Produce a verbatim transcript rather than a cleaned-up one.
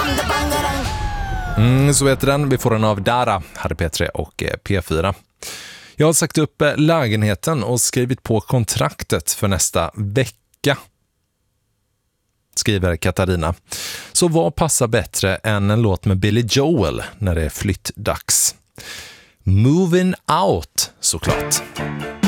Mm, så heter den. Vi får den av Dara, här är P tre och P fyra. Jag har sagt upp lägenheten och skrivit på kontraktet för nästa vecka, skriver Katarina. Så vad passar bättre än en låt med Billy Joel när det är flyttdags? Moving Out, såklart.